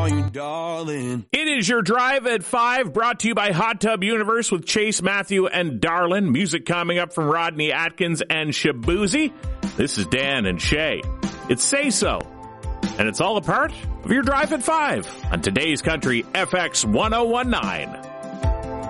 call you darling. It is your Drive at 5, brought to you by Hot Tub Universe with Chase, Matthew, and Darlin. Music coming up from Rodney Atkins and Shabuzi. This is Dan and Shay. It's Say So, and it's all a part of your Drive at 5 on today's Country FX 1019.